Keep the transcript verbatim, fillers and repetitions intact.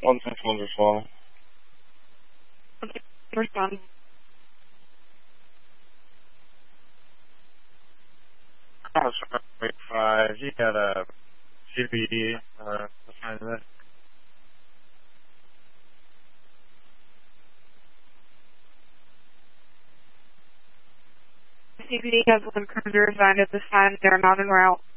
One six one as well. Respond. Oh, sorry, five. You had a C B D uh, assigned to that. C B D has one cruiser assigned at this time. They're not en route.